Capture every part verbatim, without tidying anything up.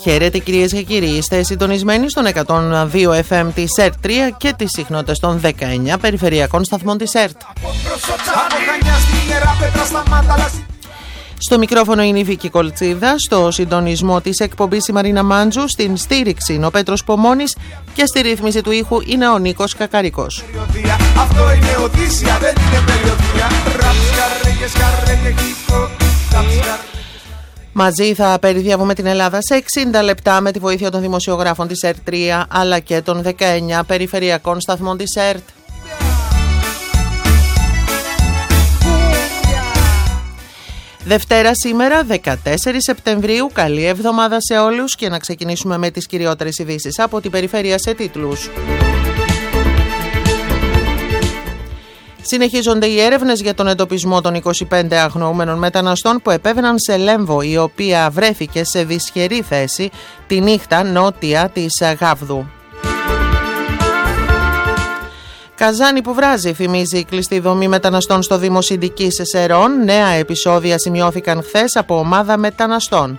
Χαίρετε κυρίες και κύριοι, είστε συντονισμένοι στον εκατόν δύο εφ εμ της ΕΡΤ τρία και τις συχνότητες των δεκαεννιά περιφερειακών σταθμών της ΕΡΤ. Στο μικρόφωνο είναι η Βίκη Κολτσίδα, στο συντονισμό της εκπομπής η Μαρίνα Μάντζου, στην στήριξη είναι ο Πέτρος Πομώνης και στη ρύθμιση του ήχου είναι ο Νίκος Κακαρικός. Αυτό είναι Οδύσσια, δεν είναι περιοδία. Μαζί θα περιδιαβούμε την Ελλάδα σε εξήντα λεπτά με τη βοήθεια των δημοσιογράφων της ΕΡΤ τρία αλλά και των δεκαεννιά περιφερειακών σταθμών της ΕΡΤ. Δευτέρα σήμερα, δεκατέσσερις Σεπτεμβρίου, καλή εβδομάδα σε όλους και να ξεκινήσουμε με τις κυριότερες ειδήσεις από την περιφέρεια σε τίτλους. Συνεχίζονται οι έρευνες για τον εντοπισμό των είκοσι πέντε αγνοούμενων μεταναστών που επέβαιναν σε Λέμβο, η οποία βρέθηκε σε δυσχερή θέση τη νύχτα νότια της Γάβδου. Καζάνι που βράζει, θυμίζει η κλειστή δομή μεταναστών στο Δήμο Συντικής Σερών. Νέα επεισόδια σημειώθηκαν χθες από ομάδα μεταναστών.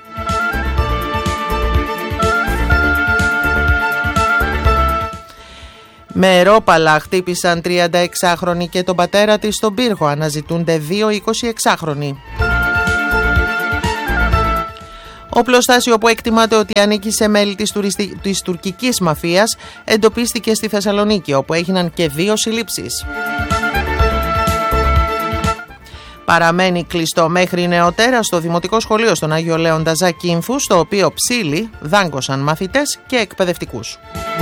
Με ρόπαλα χτύπησαν τριανταεξάχρονη και τον πατέρα της στον πύργο. Αναζητούνται δύο εικοσιεξάχρονοι. Οπλοστάσιο που εκτιμάται ότι ανήκει σε μέλη της, τουριστι... της τουρκικής μαφίας εντοπίστηκε στη Θεσσαλονίκη, όπου έγιναν και δύο συλλήψεις. Παραμένει κλειστό μέχρι νεοτέρα στο Δημοτικό Σχολείο στον Άγιο Λέοντα Ζακίνθου, στο οποίο ψήλοι δάγκωσαν μαθητές και εκπαιδευτικούς.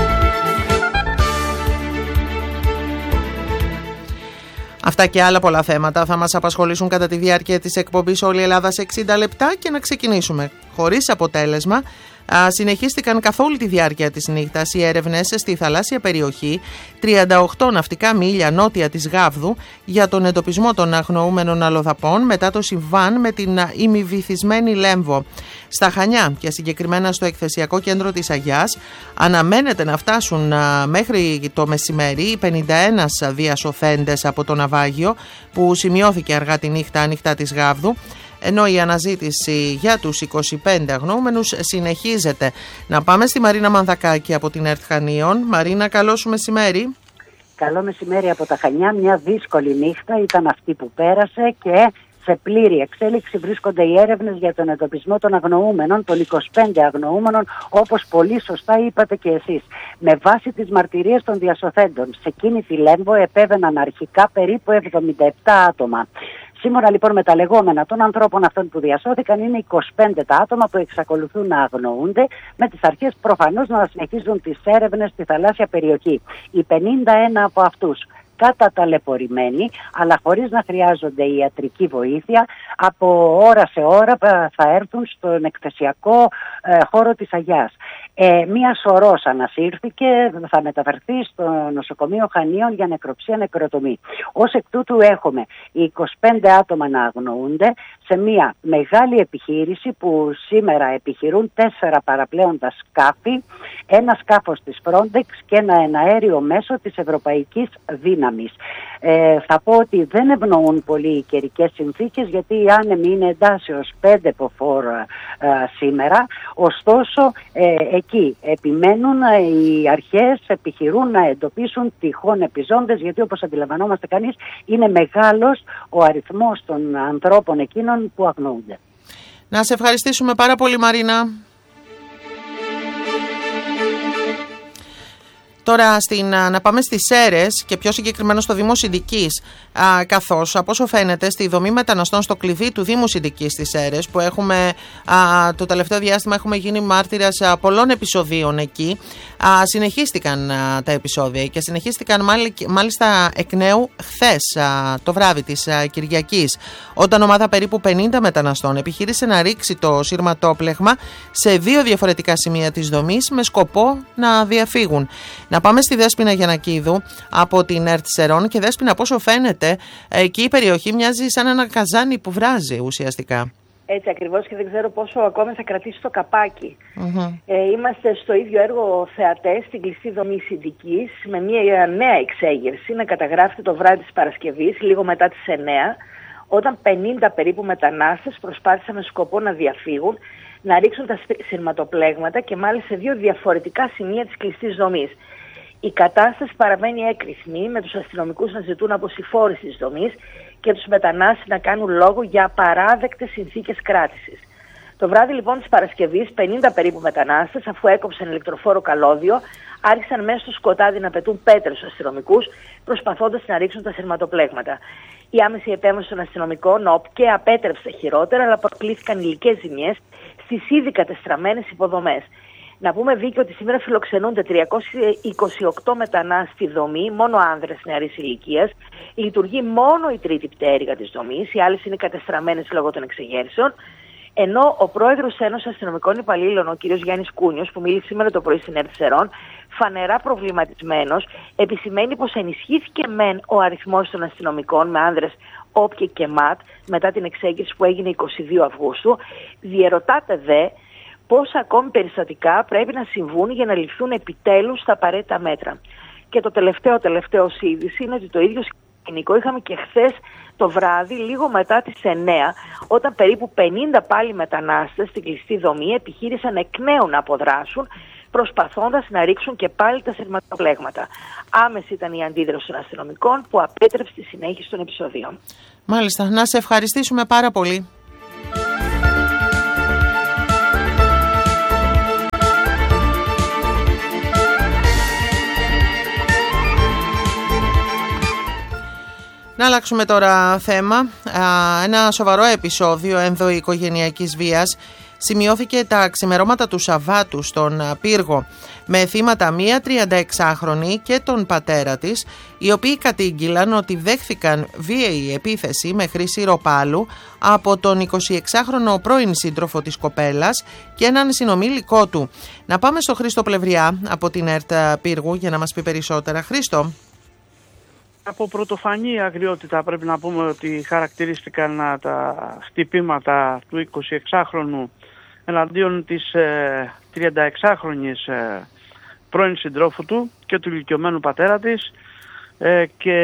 Αυτά και άλλα πολλά θέματα θα μας απασχολήσουν κατά τη διάρκεια της εκπομπής Όλη η Ελλάδα σε εξήντα λεπτά και να ξεκινήσουμε. Χωρίς αποτέλεσμα, α, συνεχίστηκαν καθ' όλη τη διάρκεια της νύχτας οι έρευνες στη θαλάσσια περιοχή τριάντα οκτώ ναυτικά μίλια νότια της Γάβδου για τον εντοπισμό των αγνοούμενων αλλοδαπών μετά το συμβάν με την ημιβυθισμένη Λέμβο. Στα Χανιά και συγκεκριμένα στο εκθεσιακό κέντρο της Αγιάς αναμένεται να φτάσουν α, μέχρι το μεσημέρι οι πενήντα ένα διασωθέντες από το ναυάγιο που σημειώθηκε αργά τη νύχτα ανοιχτά της Γάβδου, ενώ η αναζήτηση για τους είκοσι πέντε αγνοούμενους συνεχίζεται. Να πάμε στη Μαρίνα Μανδακάκη από την ΕΡΤ Χανίων. Μαρίνα, καλό σου μεσημέρι. Καλό μεσημέρι από τα Χανιά. Μια δύσκολη νύχτα ήταν αυτή που πέρασε και σε πλήρη εξέλιξη βρίσκονται οι έρευνες για τον εντοπισμό των αγνοούμενων, των είκοσι πέντε αγνοούμενων, όπως πολύ σωστά είπατε και εσείς. Με βάση τις μαρτυρίες των διασωθέντων, σε εκείνη τη Λέμβο επέβαιναν αρχικά περίπου εβδομήντα επτά άτομα. Σήμερα λοιπόν με τα λεγόμενα των ανθρώπων αυτών που διασώθηκαν είναι είκοσι πέντε τα άτομα που εξακολουθούν να αγνοούνται, με τις αρχές προφανώς να συνεχίζουν τις έρευνες στη θαλάσσια περιοχή. Οι πενήντα ένα από αυτούς καταταλαιπωρημένοι, αλλά χωρίς να χρειάζονται ιατρική βοήθεια, από ώρα σε ώρα θα έρθουν στον εκθεσιακό ε, χώρο της Αγιάς. Ε, μία σωρός ανασύρθηκε, θα μεταφερθεί στο νοσοκομείο Χανίων για νεκροψία νεκροτομή. Ως εκ τούτου έχουμε είκοσι πέντε άτομα να αγνοούνται σε μία μεγάλη επιχείρηση που σήμερα επιχειρούν τέσσερα παραπλέοντα σκάφη, ένα σκάφος της Frontex και ένα εναέριο μέσο της Ευρωπαϊκής Δύναμης. Ε, θα πω ότι δεν ευνοούν πολύ οι καιρικές συνθήκες, γιατί οι άνεμοι είναι εντάσσεως πέντε μποφόρ ε, σήμερα. Ωστόσο ε, εκεί επιμένουν ε, οι αρχές, επιχειρούν να εντοπίσουν τυχόν επιζώντες, γιατί όπως αντιλαμβανόμαστε κανείς είναι μεγάλος ο αριθμός των ανθρώπων εκείνων που αγνοούνται. Να σε ευχαριστήσουμε πάρα πολύ, Μαρίνα. Τώρα στην, να πάμε στις Σέρρες και πιο συγκεκριμένα στο Δήμο Συντικής, α, καθώς από όσο φαίνεται στη δομή μεταναστών στο κλειδί του Δήμου Συντικής στις Σέρρες, που έχουμε α, το τελευταίο διάστημα έχουμε γίνει μάρτυρας α, πολλών επεισοδίων εκεί, α, συνεχίστηκαν α, τα επεισόδια και συνεχίστηκαν μάλι, μάλιστα εκ νέου χθες α, το βράδυ της α, Κυριακής, όταν ομάδα περίπου πενήντα μεταναστών επιχείρησε να ρίξει το σειρματόπλεγμα σε δύο διαφορετικά σημεία της δομής με σκοπό να διαφύγουν. Να πάμε στη Δέσποινα Γιαννακίδου από την ΕΡΤ Σερών. Και Δέσποινα, από όσο φαίνεται, εκεί η περιοχή μοιάζει σαν ένα καζάνι που βράζει ουσιαστικά. Έτσι ακριβώς, και δεν ξέρω πόσο ακόμα θα κρατήσει το καπάκι. Mm-hmm. Ε, είμαστε στο ίδιο έργο θεατές, στην κλειστή δομή Συντικής, με μια νέα εξέγερση να καταγράφεται το βράδυ της Παρασκευής, λίγο μετά τις εννιά, όταν πενήντα περίπου μετανάστες προσπάθησαν με σκοπό να διαφύγουν να ρίξουν τα σειρματοπλέγματα και μάλιστα σε δύο διαφορετικά σημεία της κλειστής δομής. Η κατάσταση παραμένει έκρηθμη, με τους αστυνομικούς να ζητούν αποσυφόρηση της δομής και τους μετανάστες να κάνουν λόγο για απαράδεκτες συνθήκες κράτησης. Το βράδυ λοιπόν της Παρασκευής, πενήντα περίπου μετανάστες, αφού έκοψαν ηλεκτροφόρο καλώδιο, άρχισαν μέσα στο σκοτάδι να πετούν πέτρες στους αστυνομικούς, προσπαθώντας να ρίξουν τα σειρματοπλέγματα. Η άμεση επέμβαση των αστυνομικών όπκε απέτρεψε χειρότερα, αλλά προκλήθηκαν υλικές ζημιές στις ήδη κατεστραμμένες υποδομές. Να πούμε, Βίκη, ότι σήμερα φιλοξενούνται τριακόσιοι είκοσι οκτώ μετανάστες στη δομή, μόνο άνδρες νεαρής ηλικίας. Λειτουργεί μόνο η τρίτη πτέρυγα της δομής, οι άλλες είναι κατεστραμμένες λόγω των εξεγέρσεων. Ενώ ο πρόεδρος Ένωσης Αστυνομικών Υπαλλήλων, ο κ. Γιάννης Κούνιος, που μίλησε σήμερα το πρωί στην Ερτ-Σερών, φανερά προβληματισμένος, επισημαίνει πως ενισχύθηκε μεν ο αριθμός των αστυνομικών με άνδρες όπκε και ΜΑΤ μετά την εξέγερση που έγινε εικοστή δεύτερη Αυγούστου. Διερωτάται δε πώς ακόμη περιστατικά πρέπει να συμβούν για να ληφθούν επιτέλους τα απαραίτητα μέτρα. Και το τελευταίο τελευταίο είδηση είναι ότι το ίδιο σκηνικό είχαμε και χθες το βράδυ, λίγο μετά τις εννέα, όταν περίπου πενήντα πάλι μετανάστες στην κλειστή δομή επιχείρησαν εκ νέου να αποδράσουν, προσπαθώντας να ρίξουν και πάλι τα σειρματοπλέγματα. Άμεση ήταν η αντίδραση των αστυνομικών που απέτρεψε τη συνέχιση των επεισοδίων. Μάλιστα. Να σε ευχαριστήσουμε πάρα πολύ. Να αλλάξουμε τώρα θέμα. Ένα σοβαρό επεισόδιο ενδοοικογενειακής βίας σημειώθηκε τα ξημερώματα του Σαββάτου στον Πύργο, με θύματα μία τριανταεξάχρονη και τον πατέρα της, οι οποίοι κατήγγυλαν ότι δέχθηκαν βίαιη επίθεση με χρήση ροπάλου από τον εικοσιεξάχρονο πρώην σύντροφο της κοπέλας και έναν συνομήλικό του. Να πάμε στο Χρήστο Πλευριά από την ΕΡΤ Πύργου για να μας πει περισσότερα. Χρήστο. Από πρωτοφανή αγριότητα πρέπει να πούμε ότι χαρακτηρίστηκαν τα χτυπήματα του εικοσιεξάχρονου εναντίον της ε, τριανταεξάχρονης ε, πρώην συντρόφου του και του ηλικιωμένου πατέρα της ε, και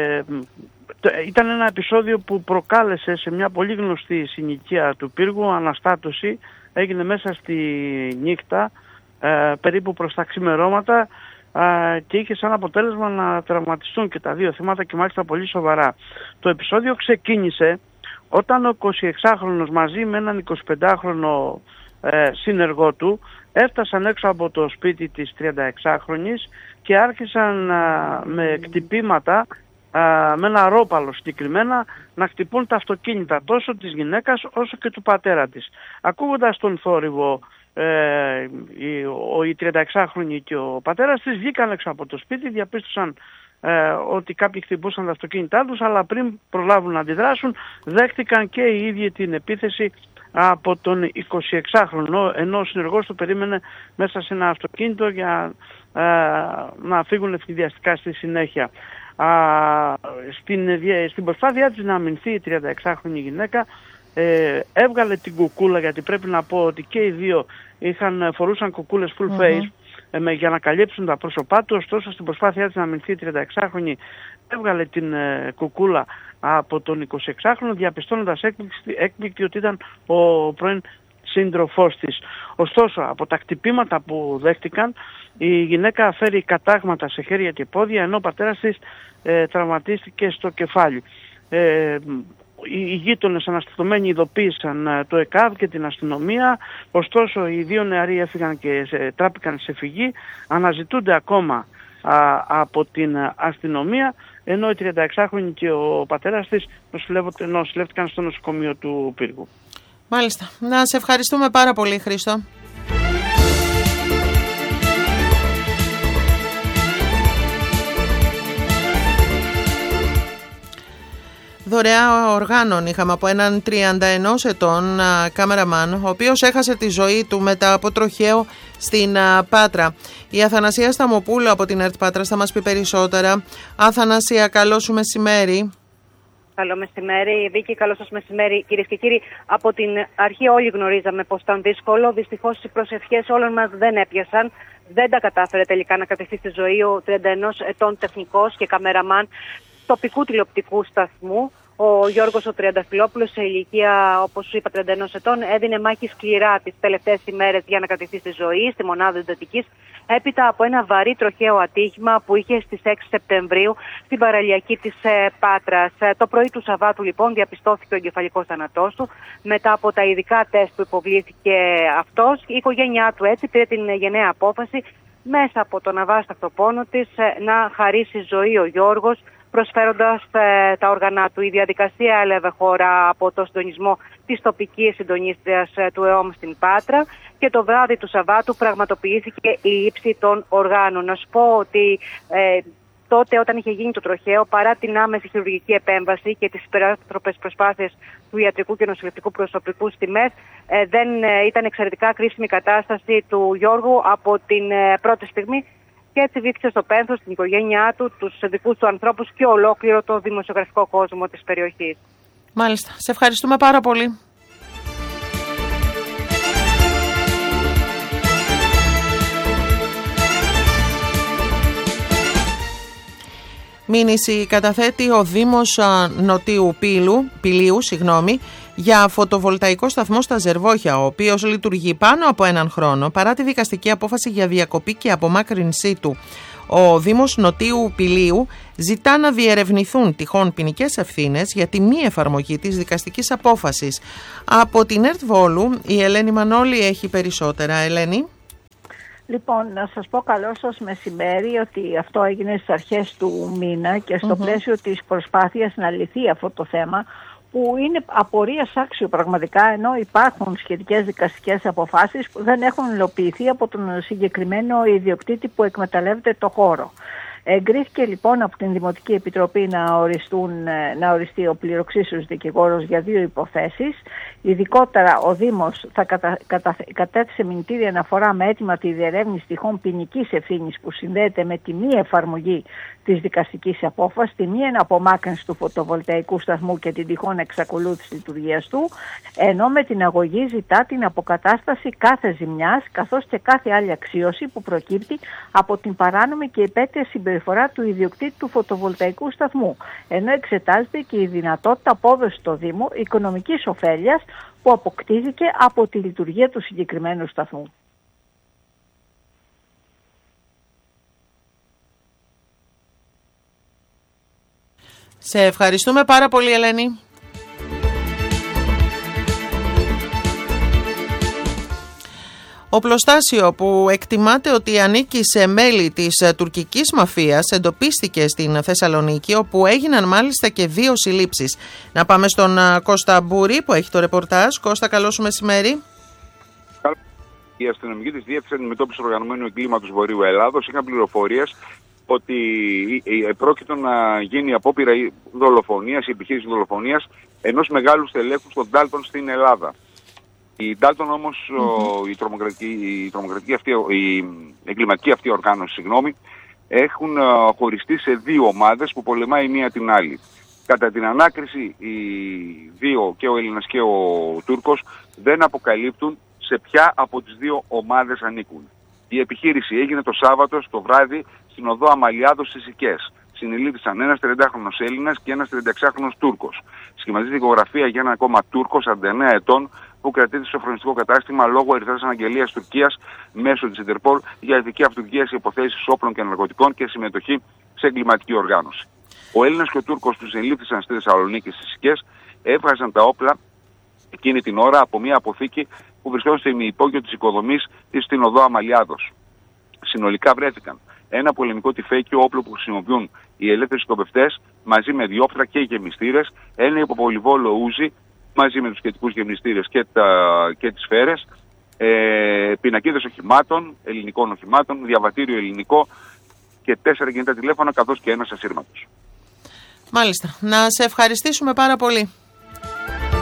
ε, ήταν ένα επεισόδιο που προκάλεσε σε μια πολύ γνωστή συνοικία του Πύργου αναστάτωση. Έγινε μέσα στη νύχτα ε, περίπου προς τα ξημερώματα και είχε σαν αποτέλεσμα να τραυματιστούν και τα δύο θύματα και μάλιστα πολύ σοβαρά. Το επεισόδιο ξεκίνησε όταν ο εικοσιεξάχρονος μαζί με έναν εικοσιπεντάχρονο ε, συνεργό του έφτασαν έξω από το σπίτι της τριανταεξάχρονης και άρχισαν α, με κτυπήματα α, με ένα ρόπαλο συγκεκριμένα να χτυπούν τα αυτοκίνητα τόσο της γυναίκας όσο και του πατέρα της. Ακούγοντας τον θόρυβο, Ε, η, ο, η τριανταεξάχρονη και ο πατέρας της βγήκαν έξω από το σπίτι, διαπίστωσαν ε, ότι κάποιοι χτυπούσαν τα αυτοκίνητά τους, αλλά πριν προλάβουν να αντιδράσουν δέχτηκαν και οι ίδιοι την επίθεση από τον εικοσιεξάχρονο, ενώ ο συνεργός του περίμενε μέσα σε ένα αυτοκίνητο για ε, να φύγουν ευνηδιαστικά στη συνέχεια. Α, στην, στην προσπάθειά της να αμυνθεί η τριανταεξάχρονη γυναίκα, Ε, έβγαλε την κουκούλα, γιατί πρέπει να πω ότι και οι δύο είχαν, φορούσαν κουκούλες full face mm-hmm. ε, με, για να καλύψουν τα πρόσωπά του. Ωστόσο στην προσπάθειά της να αμυνθεί η τριανταεξάχρονη έβγαλε την ε, κουκούλα από τον εικοσιεξάχρονο, διαπιστώνοντας έκπληκτη, έκπληκτη ότι ήταν ο πρώην σύντροφός της. Ωστόσο από τα χτυπήματα που δέχτηκαν η γυναίκα φέρει κατάγματα σε χέρια και πόδια, ενώ ο πατέρας της ε, τραυματίστηκε στο κεφάλι. Ε, Οι γείτονες αναστατωμένοι ειδοποίησαν το ΕΚΑΒ και την αστυνομία, ωστόσο οι δύο νεαροί έφυγαν και σε, τράπηκαν σε φυγή, αναζητούνται ακόμα α, από την αστυνομία, ενώ η τριανταεξάχρονη και ο πατέρας της νοσηλεύτηκαν στο νοσοκομείο του Πύργου. Μάλιστα. Να σε ευχαριστούμε πάρα πολύ, Χρήστο. Δωρεά οργάνων είχαμε από έναν τριάντα ενός ετών α, κάμεραμαν, ο οποίος έχασε τη ζωή του μετά από τροχαίο στην α, Πάτρα. Η Αθανασία Σταμοπούλου από την ΕΡΤ Πάτρας θα μας πει περισσότερα. Αθανασία, καλό σου μεσημέρι. Καλό μεσημέρι, Βίκη, καλό σας μεσημέρι, κυρίες και κύριοι. Από την αρχή όλοι γνωρίζαμε πως ήταν δύσκολο. Δυστυχώς οι προσευχές όλων μας δεν έπιασαν. Δεν τα κατάφερε τελικά να κρατηθεί στη ζωή ο τριάντα ενός ετών τεχνικός και καμεραμάν τοπικού τηλεοπτικού σταθμού, Ο Γιώργος ο Τριανταφυλόπουλος, σε ηλικία, όπως σου είπα, τριάντα ενός ετών, έδινε μάχη σκληρά τις τελευταίες ημέρες για να κρατηθεί στη ζωή, στη μονάδα εντατικής, έπειτα από ένα βαρύ τροχαίο ατύχημα που είχε στις έξι Σεπτεμβρίου στην παραλιακή της ε, Πάτρας. Ε, το πρωί του Σαββάτου, λοιπόν, διαπιστώθηκε ο εγκεφαλικός θάνατός του. Μετά από τα ειδικά τεστ που υποβλήθηκε αυτός, η οικογένειά του έτσι πήρε την γενναία απόφαση, μέσα από τον αβάσταχτο πόνο της, ε, να χαρίσει ζωή ο Γιώργος, προσφέροντας ε, τα όργανα του. Η διαδικασία έλαβε χώρα από το συντονισμό της τοπικής συντονίστριας ε, του ΕΟΜ στην Πάτρα και το βράδυ του Σαββάτου πραγματοποιήθηκε η λήψη των οργάνων. Να σου πω ότι ε, τότε, όταν είχε γίνει το τροχαίο, παρά την άμεση χειρουργική επέμβαση και τις υπεράνθρωπες προσπάθειες του ιατρικού και νοσηλευτικού προσωπικού στη ΜΕΘ, ε, δεν ε, ήταν εξαιρετικά κρίσιμη η κατάσταση του Γιώργου από την ε, πρώτη στιγμή. Και έτσι βήθησε στο πένθος την οικογένειά του, τους δικούς του ανθρώπους και ολόκληρο το δημοσιογραφικό κόσμο της περιοχής. Μάλιστα. Σε ευχαριστούμε πάρα πολύ. Μήνυση καταθέτει ο Δήμος Νοτίου Πύλου, Πηλίου συγγνώμη, για φωτοβολταϊκό σταθμό στα Ζερβόχια, ο οποίος λειτουργεί πάνω από έναν χρόνο παρά τη δικαστική απόφαση για διακοπή και απομάκρυνσή του. Ο Δήμος Νοτίου Πηλίου ζητά να διερευνηθούν τυχόν ποινικές ευθύνες για τη μη εφαρμογή της δικαστικής απόφασης. Από την ΕΡΤ Βόλου η Ελένη Μανώλη έχει περισσότερα. Ελένη. Λοιπόν, να σας πω καλό σας μεσημέρι ότι αυτό έγινε στις αρχές του μήνα και στο mm-hmm. πλαίσιο της προσπάθειας να λυθεί αυτό το θέμα, που είναι απορίας άξιο πραγματικά, ενώ υπάρχουν σχετικές δικαστικές αποφάσεις που δεν έχουν υλοποιηθεί από τον συγκεκριμένο ιδιοκτήτη που εκμεταλλεύεται το χώρο. Εγκρίθηκε λοιπόν από την Δημοτική Επιτροπή να, οριστούν, να οριστεί ο πληροξήσιος δικηγόρος για δύο υποθέσεις. Ειδικότερα ο Δήμος θα κατα, κατα, κατέθεσε μηνυτήρια αναφορά με αίτημα τη διερεύνηση τυχόν ποινικής ευθύνης που συνδέεται με τη μη εφαρμογή της δικαστικής απόφασης, τη μη απομάκρυνση του φωτοβολταϊκού σταθμού και την τυχόν εξακολούθηση λειτουργίας του, ενώ με την αγωγή ζητά την αποκατάσταση κάθε ζημιάς καθώς και κάθε άλλη αξίωση που προκύπτει από την παράνομη και υπέτεια συμπεριφορά του ιδιοκτήτη του φωτοβολταϊκού σταθμού, ενώ εξετάζεται και η δυνατότητα απόδοση στο Δήμο οικονομικής ωφέλειας που αποκτήθηκε από τη λειτουργία του συγκεκριμένου σταθμού. Σε ευχαριστούμε πάρα πολύ, Ελένη. Οπλοστάσιο που εκτιμάται ότι ανήκει σε μέλη της τουρκικής μαφίας εντοπίστηκε στην Θεσσαλονίκη, όπου έγιναν μάλιστα και δύο συλλήψεις. Να πάμε στον Κώστα Μπούρη που έχει το ρεπορτάζ. Κώστα, καλό σου μεσημέρι. Οι αστυνομικοί της Διεύθυνσης Αντιμετώπισης Οργανωμένου Εγκλήματος Βορείου Ελλάδος είχαν πληροφορίες ότι πρόκειται να γίνει απόπειρα δολοφονίας, η επιχείρηση δολοφονίας ενός μεγάλου στελέχου στον Ντάλτον στην Ελλάδα. Η Ντάλτον όμως, mm-hmm. η, τρομοκρατική, η, τρομοκρατική αυτή, η εγκληματική αυτή οργάνωση, συγγνώμη, έχουν χωριστεί σε δύο ομάδες που πολεμάει η μία την άλλη. Κατά την ανάκριση, οι δύο, και ο Έλληνας και ο Τούρκος, δεν αποκαλύπτουν σε ποια από τις δύο ομάδες ανήκουν. Η επιχείρηση έγινε το Σάββατο στο βράδυ στην οδό Αμαλιάδος στις Σικές. Συνελήφθησαν ένας τριαντάχρονος Έλληνας και ένας τριανταεξάχρονος Τούρκος. Σχηματίζεται δικογραφία για ένα ακόμα Τούρκο σαράντα εννέα ετών που κρατείται στο φρονιστικό κατάστημα λόγω ερυθράς αναγγελίας Τουρκίας μέσω της Ιντερπολ για ειδική αυτοργία σε υποθέσεις όπλων και ναρκωτικών και συμμετοχή σε εγκληματική οργάνωση. Ο Έλληνας και ο Τούρκος που συνελήφθησαν στη Θεσσαλονίκη στις Σικές έβγαζαν τα όπλα εκείνη την ώρα από μια αποθήκη που βρισκόταν στο ημιυπόγειο της οικοδομής της στην οδό Αμαλιάδος. Συνολικά βρέθηκαν ένα πολεμικό τυφέκιο, όπλο που χρησιμοποιούν οι ελεύθεροι σκοπευτές, μαζί με διόπτρα και γεμιστήρες, ένα υποπολιβόλο ούζι μαζί με τους σχετικούς γεμιστήρες και, και τις σφαίρες, ε, πινακίδες οχημάτων, ελληνικών οχημάτων, διαβατήριο ελληνικό και τέσσερα κινητά τηλέφωνα καθώς και ένας ασύρματος. Μάλιστα. Να σε ευχαριστήσουμε πάρα πολύ.